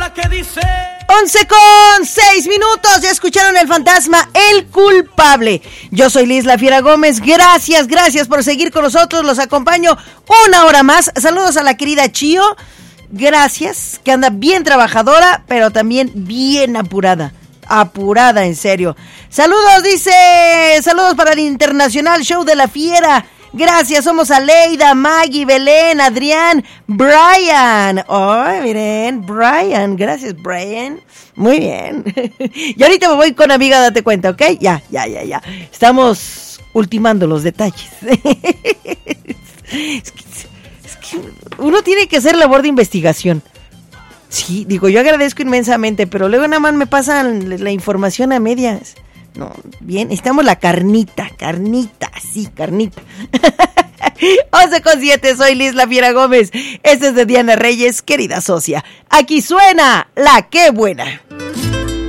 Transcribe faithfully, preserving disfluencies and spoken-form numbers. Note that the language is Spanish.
la que dice... once con seis minutos, ya escucharon el fantasma, el culpable. Yo soy Liz La Fiera Gómez, gracias, gracias por seguir con nosotros, los acompaño una hora más. Saludos a la querida Chío, gracias, que anda bien trabajadora, pero también bien apurada. Apurada, en serio. Saludos, dice, saludos para el Internacional Show de la Fiera. Gracias, somos Aleida, Maggie, Belén, Adrián, Brian. Oh, miren, Brian, gracias, Brian. Muy bien. Y ahorita me voy con amiga, date cuenta, ¿ok? Ya, ya, ya, ya. Estamos ultimando los detalles. Es que, es que uno tiene que hacer labor de investigación. Sí, digo, yo agradezco inmensamente, pero luego nada más me pasan la información a medias. No, bien, estamos la carnita, carnita, sí, carnita. once con siete, soy Liz La Fiera Gómez. Este es de Diana Reyes, querida socia. Aquí suena La Qué Buena.